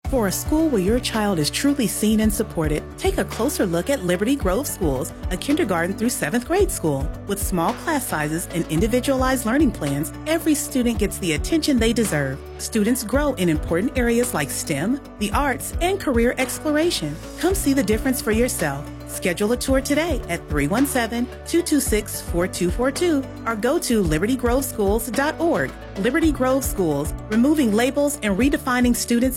For a school where your child is truly seen and supported, take a closer look at Liberty Grove Schools, a kindergarten through 7th grade school. With small class sizes and individualized learning plans, every student gets the attention they deserve. Students grow in important areas like STEM, the arts, and career exploration. Come see the difference for yourself. Schedule a tour today at 317-226-4242 or go to libertygroveschools.org. Liberty Grove Schools, removing labels and redefining students'